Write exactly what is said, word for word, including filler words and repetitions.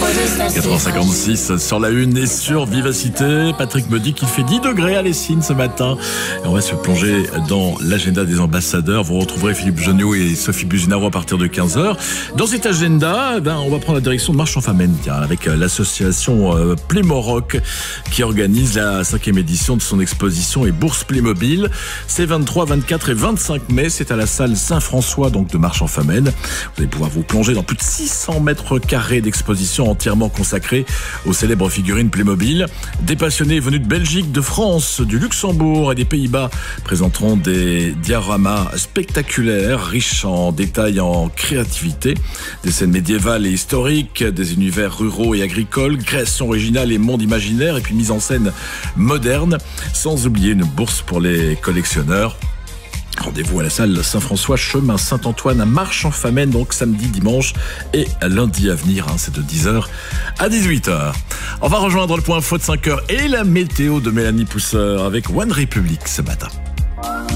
quatre heures cinquante-six sur la une et sur Vivacité. Patrick me dit qu'il fait dix degrés à Lessines ce matin. Et on va se plonger dans l'agenda des ambassadeurs. Vous retrouverez Philippe Geniot et Sophie Buzinaro à partir de quinze heures. Dans cet agenda, ben, on va prendre la direction de Marche en Famenne, tiens, avec l'association euh, Playmoroc qui organise la cinquième édition de son exposition et bourse Playmobil. C'est vingt-trois, vingt-quatre et vingt-cinq mai. C'est à la salle Saint-François, donc de Marche en Famenne. Vous allez pouvoir vous plonger dans plus de six cents mètres carrés d'exposition entièrement consacrée aux célèbres figurines Playmobil. Des passionnés venus de Belgique, de France, du Luxembourg et des Pays-Bas présenteront des dioramas spectaculaires, riches en détails et en créativité. Des scènes médiévales et historiques, des univers ruraux et agricoles, créations originales et monde imaginaire, et puis mise en scène moderne, sans oublier une bourse pour les collectionneurs. Rendez-vous à la salle Saint-François, chemin Saint-Antoine à Marche en Famenne, donc samedi, dimanche et lundi à venir, hein, c'est de dix heures à dix-huit heures. On va rejoindre le point info de cinq heures et la météo de Mélanie Pousseur avec One Republic ce matin.